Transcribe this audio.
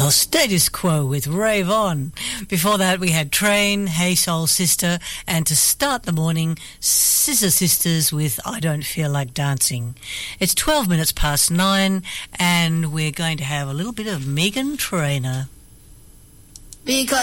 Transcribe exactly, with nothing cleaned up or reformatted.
Well, Status Quo with Rave On. Before that, we had Train, Hey Soul Sister, and to start the morning, Scissor Sisters with I Don't Feel Like Dancing. It's twelve minutes past nine, and we're going to have a little bit of Meghan Trainor. Because